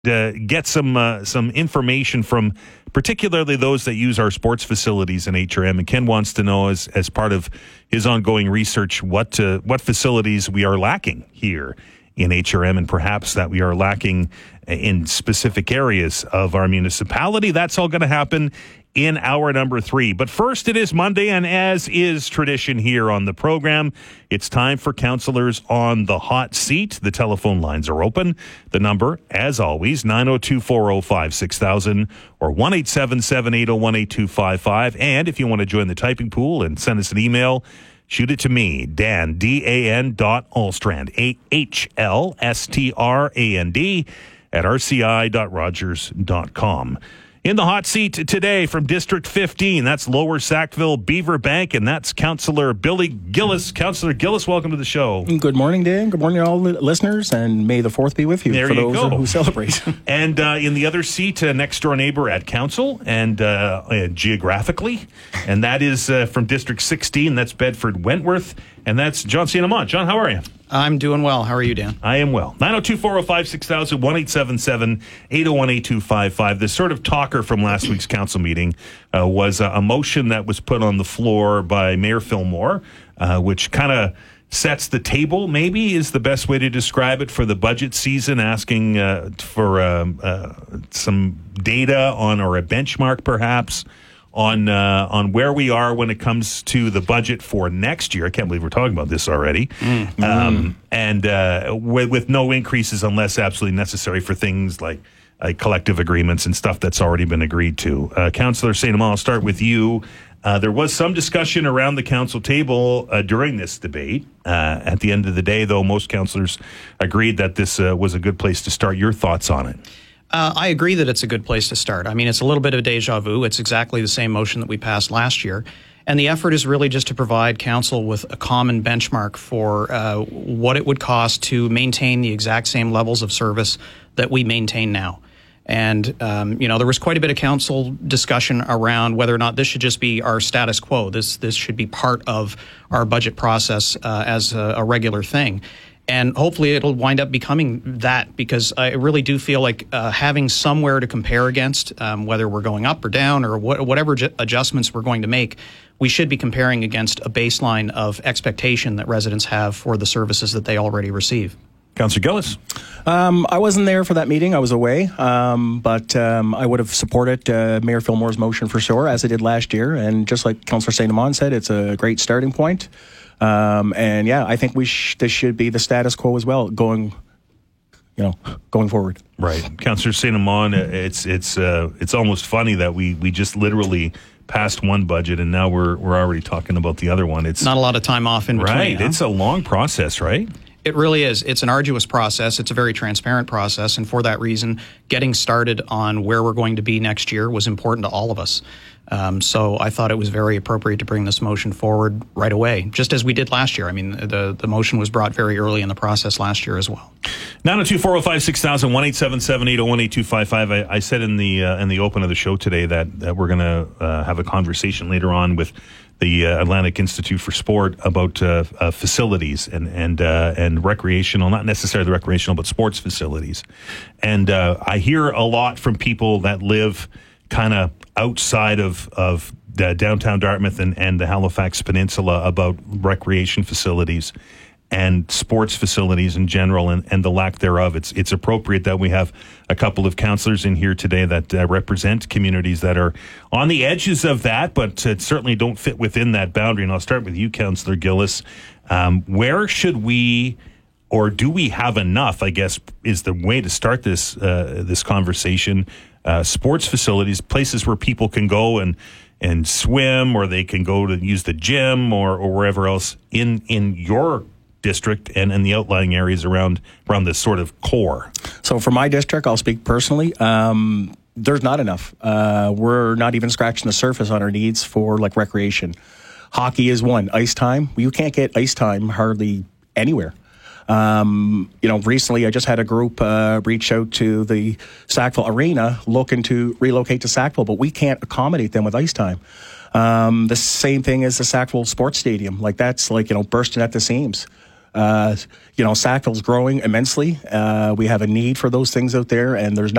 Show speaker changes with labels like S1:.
S1: get some information from particularly those that use our sports facilities in HRM. And Ken wants to know, as part of his ongoing research, what facilities we are lacking here in HRM, and perhaps that we are lacking in specific areas of our municipality. That's all going to happen in hour number 3. But first, it is Monday, and as is tradition here on the program, it's time for Councillors on the Hot Seat. The telephone lines are open. The number, as always, 902-405-6000 or 1-877-801-8255. And if you want to join the typing pool and send us an email, shoot it to me, Dan, Dan.Alstrand, AHLSTRAND, at rci.rogers.com. In the hot seat today from District 15, that's Lower Sackville, Beaver Bank, and that's Councillor Billy Gillis. Councillor Gillis, welcome to the show.
S2: Good morning, Dan. Good morning to all the listeners, and may the 4th be with you
S1: there
S2: for
S1: you
S2: those
S1: go.
S2: who celebrate.
S1: And in the other seat, next door neighbor at Council, and geographically, and that is from District 16, that's Bedford Wentworth, and that's John St. Amant. John, how are you?
S3: I'm doing well. How are you, Dan?
S1: I am well. 902-405-6000, 1-877-801-8255. The sort of talker from last week's council meeting was a motion that was put on the floor by Mayor Fillmore, which kind of sets the table, maybe is the best way to describe it, for the budget season, asking for some data on, or a benchmark perhaps, on where we are when it comes to the budget for next year. I can't believe we're talking about this already. With no increases unless absolutely necessary for things like collective agreements and stuff that's already been agreed to. Councillor St. Amant, I'll start with you. There was some discussion around the council table during this debate. At the end of the day, though, most councillors agreed that this was a good place to start. Your thoughts on it?
S3: I agree that it's a good place to start. I mean, it's a little bit of deja vu. It's exactly the same motion that we passed last year. And the effort is really just to provide council with a common benchmark for what it would cost to maintain the exact same levels of service that we maintain now. And, there was quite a bit of council discussion around whether or not this should just be our status quo. This should be part of our budget process as a regular thing. And hopefully it'll wind up becoming that, because I really do feel like having somewhere to compare against, whether we're going up or down or whatever adjustments we're going to make, we should be comparing against a baseline of expectation that residents have for the services that they already receive.
S1: Councillor Gillis?
S2: I wasn't there for that meeting. I was away. But I would have supported Mayor Fillmore's motion for sure, as I did last year. And just like Councillor St. Amant said, it's a great starting point. I think this should be the status quo as well, going forward.
S1: Right. Councillor St. Amant, it's almost funny that we just literally passed one budget and now we're already talking about the other one. It's
S3: not a lot of time off in between.
S1: Right.
S3: Huh?
S1: It's a long process, right?
S3: It really is. It's an arduous process. It's a very transparent process. And for that reason, getting started on where we're going to be next year was important to all of us. So I thought it was very appropriate to bring this motion forward right away, just as we did last year. I mean, the motion was brought very early in the process last year as well.
S1: 902-405-6000, 1-877-801-8255. I said in the open of the show today that we're going to have a conversation later on with the Atlantic Institute for Sport about facilities and recreational, not necessarily recreational, but sports facilities. And I hear a lot from people that live kind of outside of downtown Dartmouth and the Halifax Peninsula about recreation facilities and sports facilities in general and the lack thereof. It's appropriate that we have a couple of councillors in here today that represent communities that are on the edges of that, but certainly don't fit within that boundary. And I'll start with you, Councillor Gillis. Where should we, or do we have enough, I guess, is the way to start this conversation, sports facilities, places where people can go and swim, or they can go to use the gym or wherever else in your district and in the outlying areas around this sort of core?
S2: So for my district, I'll speak personally. There's not enough. We're not even scratching the surface on our needs for recreation. Hockey is one. Ice time. You can't get ice time hardly anywhere. Recently I just had a group reach out to the Sackville Arena looking to relocate to Sackville, but we can't accommodate them with ice time. The same thing as the Sackville Sports Stadium. That's bursting at the seams. Sackville's growing immensely. We have a need for those things out there, and there's